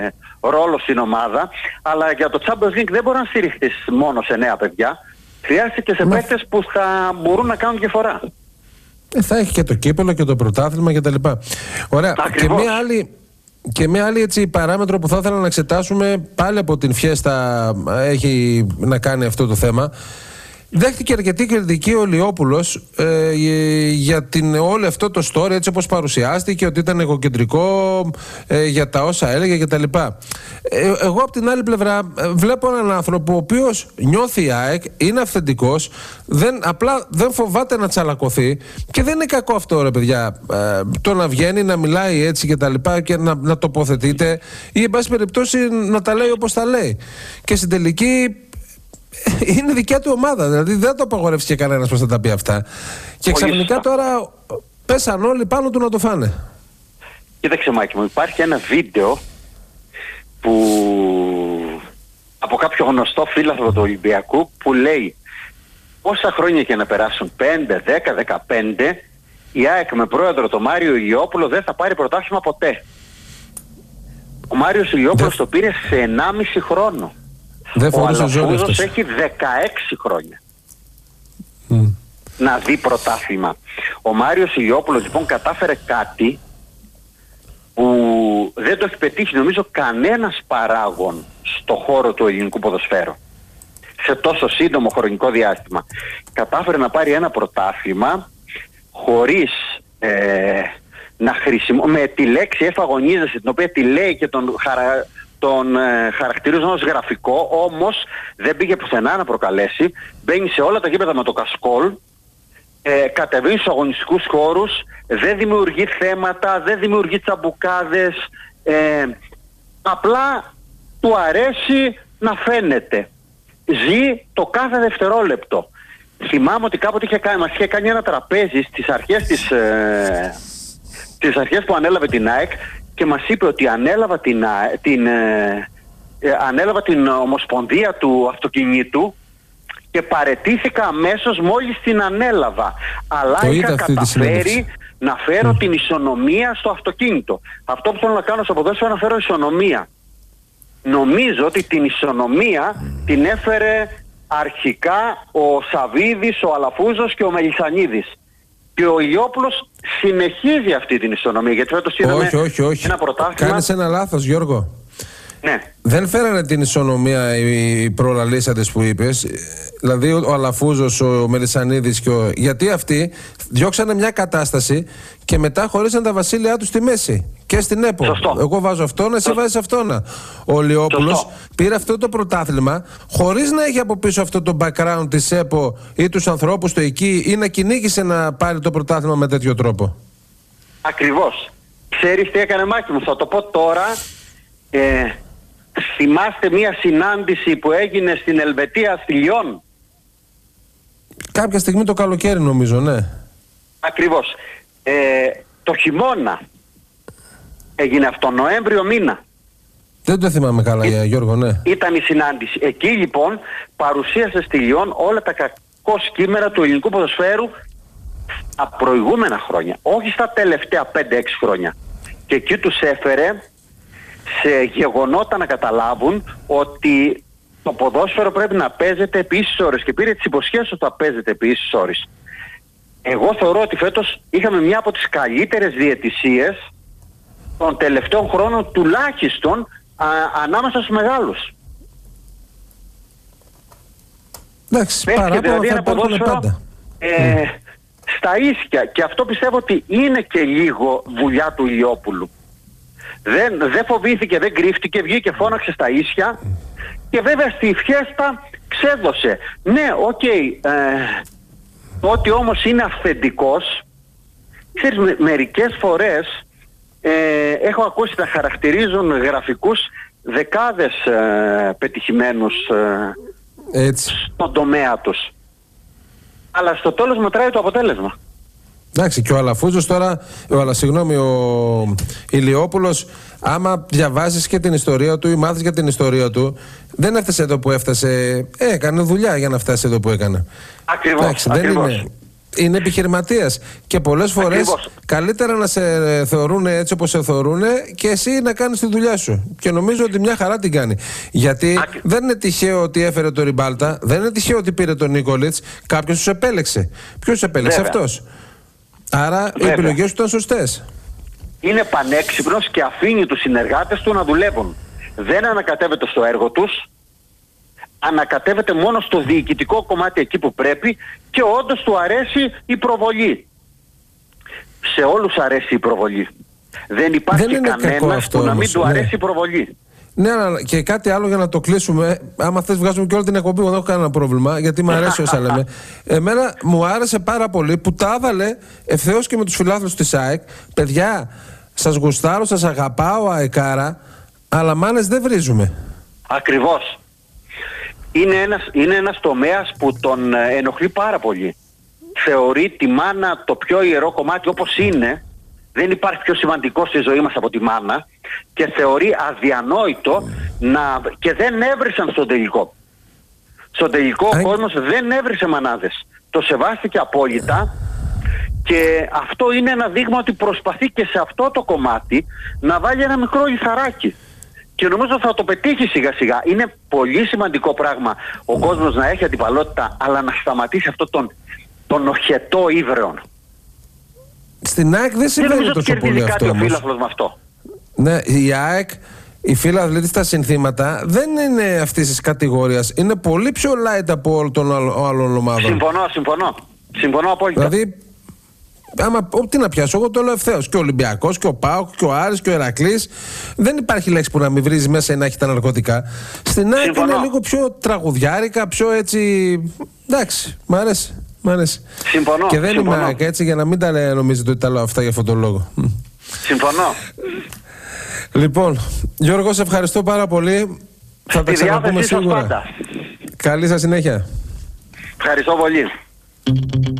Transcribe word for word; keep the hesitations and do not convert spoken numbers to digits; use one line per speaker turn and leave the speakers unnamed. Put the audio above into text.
ρόλο στην ομάδα, αλλά για το Champions League δεν μπορεί να στηριχθείς μόνο σε νέα παιδιά. Χρειάζεται και σε
Μα...
παίκτες που θα μπορούν να κάνουν διαφορά.
Ε, θα έχει και το κύπελλο και το πρωτάθλημα κτλ. Ωραία.
Ακριβώς.
Και μία άλλη, και μία άλλη έτσι, παράμετρο που θα ήθελα να εξετάσουμε, πάλι από την Φιέστα έχει να κάνει αυτό το θέμα. Δέχτηκε αρκετή κριτική ο Λιόπουλος ε, για την, όλο αυτό το story έτσι όπως παρουσιάστηκε, ότι ήταν εγωκεντρικό ε, για τα όσα έλεγε κτλ. Ε, εγώ από την άλλη πλευρά ε, βλέπω έναν άνθρωπο ο οποίος νιώθει η ΑΕΚ, είναι αυθεντικός, δεν, απλά δεν φοβάται να τσαλακωθεί και δεν είναι κακό αυτό ρε παιδιά, ε, το να βγαίνει, να μιλάει έτσι και τα λοιπά και να, να τοποθετείται ή εν πάση περιπτώσει να τα λέει όπως τα λέει. Και στην τελική είναι δικιά του ομάδα, δηλαδή δεν το απαγορεύσει και κανένας πως θα τα πει αυτά. Και ξαφνικά τώρα πέσαν όλοι πάνω του να το φάνε.
Κοίταξε Μάκη μου, υπάρχει ένα βίντεο που από κάποιο γνωστό φίλαθλο του Ολυμπιακού που λέει πόσα χρόνια και να περάσουν, πέντε, δέκα, δεκαπέντε, η ΑΕΚ με πρόεδρο τον Μάριο Ηλιόπουλο δεν θα πάρει πρωτάθλημα ποτέ. Ο Μάριος Ηλιόπουλος το πήρε σε ενάμιση χρόνο.
Δεν
ο Αλαφούζος έχει δεκαέξι χρόνια mm. να δει πρωτάθλημα. Ο Μάριος Ηλιόπουλος λοιπόν κατάφερε κάτι που δεν το έχει πετύχει νομίζω κανένας παράγων στο χώρο του ελληνικού ποδοσφαίρου σε τόσο σύντομο χρονικό διάστημα. Κατάφερε να πάρει ένα πρωτάθλημα χωρίς ε, να χρησιμοποιήσει, με τη λέξη εφαγωνίζεσαι, την οποία τη λέει και τον χαρα... τον ε, χαρακτηρίζουν ως γραφικό, όμως δεν πήγε πουθενά να προκαλέσει, μπαίνει σε όλα τα γήπεδα με το κασκόλ, ε, κατεβαίνει στους αγωνιστικούς χώρους, δεν δημιουργεί θέματα, δεν δημιουργεί τσαμπουκάδες, ε, απλά του αρέσει να φαίνεται. Ζει το κάθε δευτερόλεπτο. Θυμάμαι ότι κάποτε είχε κάνει, μας είχε κάνει ένα τραπέζι στις αρχές, της, ε, στις αρχές που ανέλαβε την ΑΕΚ και μας είπε ότι ανέλαβα την, την, ε, ε, ανέλαβα την ομοσπονδία του αυτοκινήτου και παραιτήθηκα αμέσως μόλις την ανέλαβα. Αλλά το είχα καταφέρει να φέρω mm. την ισονομία στο αυτοκίνητο. Αυτό που θέλω να κάνω στο ποδόσφαιρο είναι να φέρω ισονομία. Νομίζω ότι την ισονομία mm. την έφερε αρχικά ο Σαβίδης, ο Αλαφούζος και ο Μελισσανίδης. Και ο Ηλιόπουλος συνεχίζει αυτή την ισονομία. Γιατί φέτος είδαμε
όχι, όχι, όχι.
ένα πρωτάθλημα.
Κάνεις ένα λάθος, Γιώργο.
Ναι.
Δεν φέρανε την ισονομία οι προλαλήσαντες που είπες. Δηλαδή ο Αλαφούζος, ο Μελισσανίδης και ο... γιατί αυτοί διώξανε μια κατάσταση και μετά χωρίσαν τα βασίλειά τους στη μέση. Και στην ΕΠΟ.
Σωστό.
Εγώ βάζω αυτόνα, εσύ βάζεις αυτόνα. Ο Λιόπουλος πήρε αυτό το πρωτάθλημα χωρίς να έχει από πίσω αυτό το background της ΕΠΟ ή τους ανθρώπους του εκεί ή να κυνήγησε να πάρει το πρωτάθλημα με τέτοιο τρόπο.
Ακριβώς. Ξέρεις τι έκανε Μάκη μου, θα το πω τώρα. Ε, θυμάστε μια συνάντηση που έγινε στην Ελβετία στη Λιόν?
Κάποια στιγμή το καλοκαίρι νομίζω, ναι.
Ακριβώς. Ε, το χειμώνα έγινε αυτό, Νοέμβριο μήνα.
Δεν το θυμάμαι καλά, Ή, Γιώργο, ναι.
Ήταν η συνάντηση. Εκεί λοιπόν παρουσίασε στη Λιόν όλα τα κακό κείμενα του ελληνικού ποδοσφαίρου στα προηγούμενα χρόνια, όχι στα τελευταία πέντε έξι χρόνια. Και εκεί τους έφερε σε γεγονότα να καταλάβουν ότι το ποδόσφαιρο πρέπει να παίζεται επί ίσης ώρες και πήρε τις υποσχέσεις ότι θα παίζεται επί ίσης ώρες. Εγώ θεωρώ ότι φέτος είχαμε μια από τις καλύτερες διαιτησίες των τελευταίων χρόνων τουλάχιστον α, ανάμεσα στους μεγάλους.
Εντάξει, παράπονα
δηλαδή
θα
ένα ποδόσφαιρο
πάντα.
Ε, mm. στα ίσια, και αυτό πιστεύω ότι είναι και λίγο δουλειά του Ηλιόπουλου. Δεν, δεν φοβήθηκε, δεν κρύφτηκε, βγήκε, φώναξε στα ίσια και βέβαια στη Φιέστα ξέδωσε. Ναι, οκ, okay, ε, ότι όμως είναι αυθεντικός. Ξέρεις, με, μερικές φορές ε, έχω ακούσει να χαρακτηρίζουν γραφικούς δεκάδες ε, πετυχημένους ε,
Έτσι.
στον τομέα τους. Αλλά στο τέλος μετράει το αποτέλεσμα.
Εντάξει, και ο Αλαφούζος τώρα, ο, αλλά, συγγνώμη, ο Ηλιόπουλος, άμα διαβάζεις και την ιστορία του ή μάθεις για την ιστορία του, δεν έφτασε εδώ που έφτασε. Ε, έκανε δουλειά για να φτάσει εδώ που έκανε.
Ακριβώς.
Εντάξει,
ακριβώς.
Δεν είναι, είναι επιχειρηματίας και πολλές φορές
Ακριβώς.
καλύτερα να σε θεωρούν έτσι όπως σε θεωρούν και εσύ να κάνεις τη δουλειά σου. Και νομίζω ότι μια χαρά την κάνει. Γιατί
Άκη.
δεν είναι τυχαίο ότι έφερε τον Ριμπάλτα, δεν είναι τυχαίο ότι πήρε τον Νίκολιτς. Κάποιος τους επέλεξε. Ποιος επέλεξε?
Βέβαια.
Αυτός. Άρα
Βέβαια.
οι επιλογές του ήταν σωστές.
Είναι πανέξυπνος και αφήνει τους συνεργάτες του να δουλεύουν. Δεν ανακατεύεται στο έργο τους, ανακατεύεται μόνο στο διοικητικό κομμάτι εκεί που πρέπει και όντως του αρέσει η προβολή. Σε όλους αρέσει η προβολή. Δεν υπάρχει
Δεν είναι κακό
κανένας
αυτό
που να μην
όμως,
του
ναι.
αρέσει η προβολή.
Ναι, αλλά και κάτι άλλο για να το κλείσουμε. Άμα θες βγάζουμε και όλη την εκπομπή, εγώ δεν έχω κανένα πρόβλημα, γιατί μου αρέσει όσα λέμε. Εμένα μου άρεσε πάρα πολύ που τα έβαλε ευθέως και με τους φιλάθλους της ΑΕΚ. Παιδιά, σας γουστάρω, σας αγαπάω, αεκάρα, αλλά μάνες δεν βρίζουμε.
Ακριβώς. Είναι ένας, είναι ένας τομέας που τον ε, ενοχλεί πάρα πολύ. Θεωρεί τη μάνα το πιο ιερό κομμάτι όπως είναι. Δεν υπάρχει πιο σημαντικό στη ζωή μας από τη μάνα και θεωρεί αδιανόητο να... και δεν έβρισαν στον τελικό. Στον τελικό ο κόσμος δεν έβρισε μανάδες. Το σεβάστηκε απόλυτα και αυτό είναι ένα δείγμα ότι προσπαθεί και σε αυτό το κομμάτι να βάλει ένα μικρό λιθαράκι. Και νομίζω θα το πετύχει σιγά σιγά. Είναι πολύ σημαντικό πράγμα ο κόσμος να έχει αντιπαλότητα, αλλά να σταματήσει αυτό τον, τον οχετό ύβρεον.
Στην ΑΕΚ δεν συμβαίνει τόσο πολύ αυτό
ο
όμως.
φύλαθλος με αυτό.
Ναι, η ΑΕΚ, οι φύλαθλοι της στα συνθήματα δεν είναι αυτής της κατηγορίας. Είναι πολύ πιο light από όλων των άλλων ομάδων.
Συμφωνώ, συμφωνώ. Συμφωνώ απόλυτα.
Δηλαδή, άμα, τι να πιάσω, εγώ το λέω ευθέως. Και ο Ολυμπιακός και ο ΠΑΟΚ και ο Άρης και ο Ηρακλής. Δεν υπάρχει λέξη που να μην βρίζει μέσα ή να έχει τα ναρκωτικά. Στην ΑΕΚ είναι λίγο πιο τραγουδιάρικα, πιο έτσι. Εντάξει, μ' αρέσει. Μ' αρέσει.
Συμφωνώ.
Και δεν
συμφωνώ.
είμαι ΑΕΚ, έτσι, για να μην τα νομίζετε ότι τα λέω αυτά για αυτόν τον λόγο.
Συμφωνώ.
Λοιπόν, Γιώργο, σε ευχαριστώ πάρα πολύ. Θα τα ξαναπούμε σίγουρα.
Πάντα.
Καλή σας συνέχεια.
Ευχαριστώ πολύ.